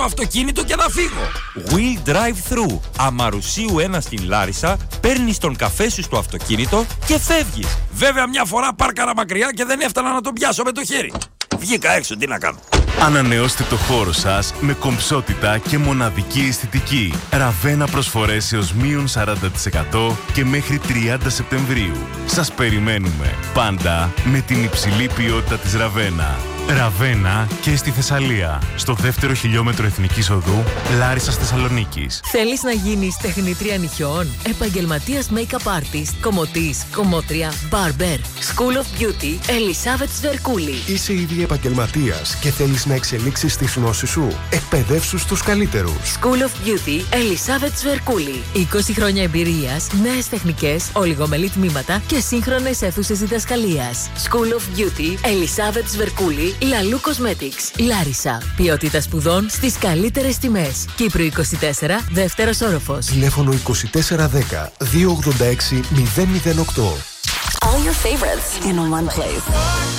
αυτοκίνητο και να φύγω. Will Drive-Thru. Αμαρουσίου 1 στην Λάρισα, παίρνεις τον καφέ σου στο αυτοκίνητο και φεύγεις. Βέβαια μια φορά πάρκαρα μακριά και δεν έφτανα να τον πιάσω με το χέρι. Βγήκα έξω, τι να κάνω. Ανανεώστε το χώρο σας με κομψότητα και μοναδική αισθητική. Ραβένα προσφορές έως μείον 40% και μέχρι 30 Σεπτεμβρίου. Σας περιμένουμε πάντα με την υψηλή ποιότητα της Ραβένα. Ραβένα και στη Θεσσαλία, στο 2ο χιλιόμετρο Εθνικής Οδού, Λάρισσας Θεσσαλονίκης. Θέλεις να γίνεις τεχνήτρια νυχιών, επαγγελματίας make-up artist, κομμωτής, κομμότρια, barber, School of Beauty, Ελισάβετ Σβερκούλη. Είσαι ήδη επαγγελματίας και θέλεις να εξελίξεις τις γνώσεις σου. Εκπαιδεύσου στους καλύτερους. School of Beauty, Ελισάβετ Σβερκούλη. 20 χρόνια εμπειρίας, νέες τεχνικές, ολιγομελή τμήματα και σύγχρονες αίθουσες διδασκαλίας. School of Beauty, Ελισάβετ Σβερκούλη. Λαλού Cosmetics, Λάρισα. Ποιότητα σπουδών στις καλύτερες τιμές. Κύπρου 24, δεύτερος όροφος. Τηλέφωνο 2410 286 008. All your favorites in one place.